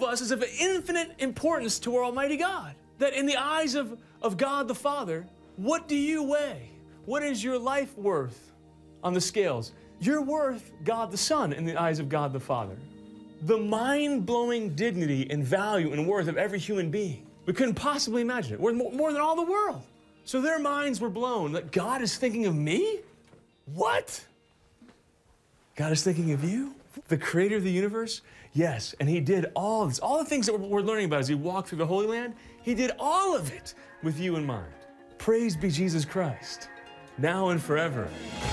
of us is of infinite importance to our Almighty God. That in the eyes of God the Father, what do you weigh? What is your life worth on the scales? You're worth God the Son in the eyes of God the Father. The mind-blowing dignity and value and worth of every human being. We couldn't possibly imagine it. We're more than all the world. So their minds were blown that God is thinking of me? What? God is thinking of you? The creator of the universe? Yes, and he did all of this. All the things that we're learning about as he walked through the Holy Land, he did all of it with you in mind. Praise be Jesus Christ, now and forever.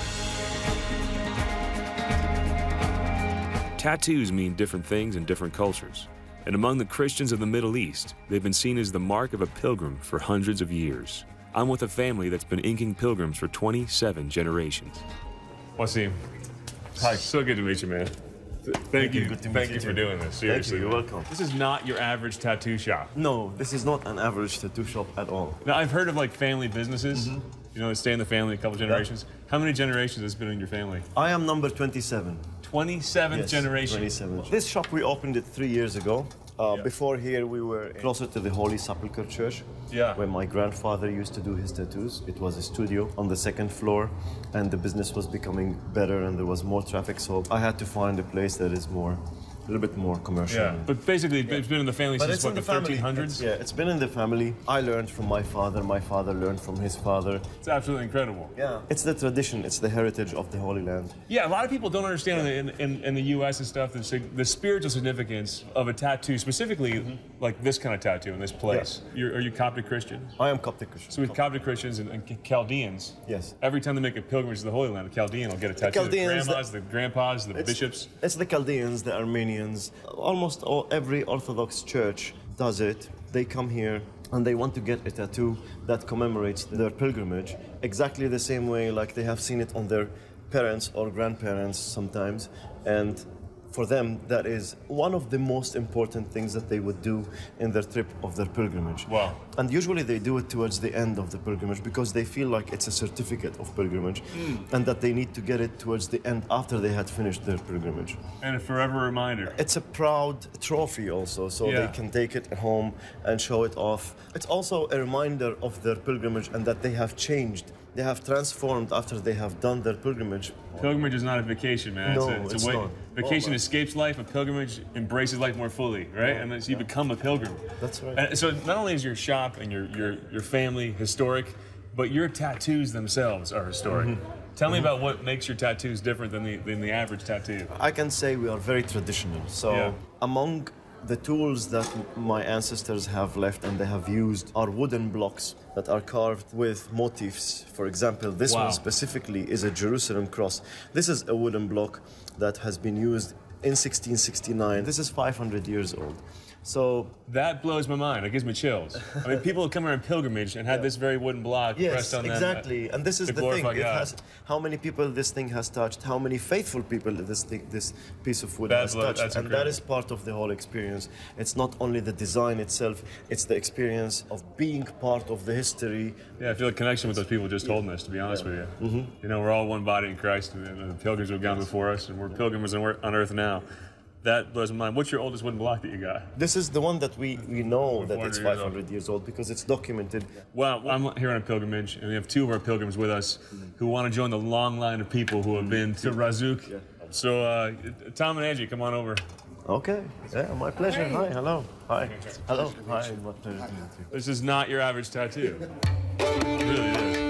Tattoos mean different things in different cultures. And among the Christians of the Middle East, they've been seen as the mark of a pilgrim for hundreds of years. I'm with a family that's been inking pilgrims for 27 generations. Wasim, hi. So good to meet you, man. Thank you. Thank you for doing this. Seriously. Thank you. You're welcome. This is not your average tattoo shop. No, this is not an average tattoo shop at all. Now, I've heard of like family businesses, you know, that stay in the family a couple generations. Yeah. How many generations has it been in your family? I am number 27. 27th generation? 27. This shop, we opened it 3 years ago. Before here, we were closer to the Holy Sepulchre Church, where my grandfather used to do his tattoos. It was a studio on the second floor, and the business was becoming better, and there was more traffic, so I had to find a place that is a little bit more commercial. Yeah, but basically, it's been in the family since, what, the 1300s? It's been in the family. I learned from my father learned from his father. It's absolutely incredible. Yeah. It's the tradition, it's the heritage of the Holy Land. Yeah, a lot of people don't understand in the U.S. and stuff the spiritual significance of a tattoo, specifically like this kind of tattoo in this place. Yeah. Are you Coptic Christian? I am Coptic Christian. So with Coptic Christians and Chaldeans, yes. Every time they make a pilgrimage to the Holy Land, a Chaldean will get a tattoo. The grandmas, the grandpas, the bishops. It's the Chaldeans, the Armenians. Almost every Orthodox church does it. They come here and they want to get a tattoo that commemorates their pilgrimage exactly the same way like they have seen it on their parents or grandparents sometimes. And for them, that is one of the most important things that they would do in their trip of their pilgrimage. Wow. And usually they do it towards the end of the pilgrimage because they feel like it's a certificate of pilgrimage and that they need to get it towards the end after they had finished their pilgrimage. And a forever reminder. It's a proud trophy also, so they can take it home and show it off. It's also a reminder of their pilgrimage and that they have changed. They have transformed after they have done their pilgrimage. Pilgrimage is not a vacation, man. No, it's a way. not. Vacation escapes life, a pilgrimage embraces life more fully, right? And then so you become a pilgrim. That's right. And so not only is your shop and your family historic, but your tattoos themselves are historic. Tell me about what makes your tattoos different than the average tattoo. I can say we are very traditional. So among the tools that my ancestors have left and they have used are wooden blocks that are carved with motifs. For example, this one specifically is a Jerusalem cross. This is a wooden block that has been used in 1669. This is 500 years old. So that blows my mind. It gives me chills. I mean, people have come here on pilgrimage and had this very wooden block pressed on them. Yes, exactly. And this is the thing. It has how many people this thing has touched, how many faithful people this piece of wood has touched. And that is part of the whole experience. It's not only the design itself, it's the experience of being part of the history. Yeah, I feel a connection with those people just holding this, to be honest with you. You know, we're all one body in Christ, and the pilgrims have gone before us, and we're pilgrims on earth now. That blows my mind. What's your oldest wooden block that you got? This is the one that we know that it's 500 years old because it's documented. Well, I'm here on a pilgrimage, and we have two of our pilgrims with us who want to join the long line of people who have been to Razuk. Yeah. So, Tom and Angie, come on over. Okay. Yeah, my pleasure. Hi. Hello. Hi. Hello. Hi. My pleasure to meet you. This is not your average tattoo. It really is.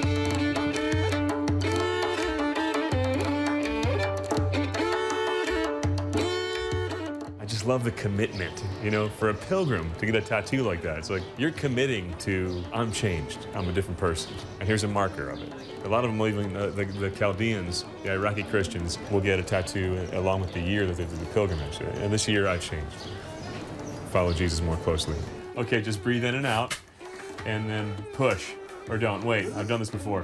I love the commitment, you know, for a pilgrim to get a tattoo like that. It's like you're committing to, I'm changed, I'm a different person, and here's a marker of it. A lot of them, even the Chaldeans, the Iraqi Christians, will get a tattoo along with the year that they did the pilgrimage. And this year I've changed. Follow Jesus more closely. Okay, just breathe in and out, and then push, or don't. Wait, I've done this before.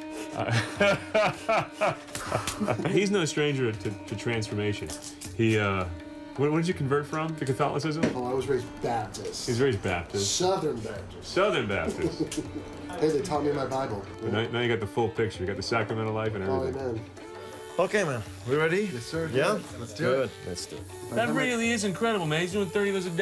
He's no stranger to transformation. What did you convert from to Catholicism? Oh, I was raised Baptist. He was raised Baptist. Southern Baptist. Southern Baptist. Hey, they taught me my Bible. Now you got the full picture. You got the sacramental life and everything. Oh, amen. Okay, man. We ready? Yes, sir. Yeah? Let's do it. Let's do it. That really is incredible, man. He's doing 30 of those a day.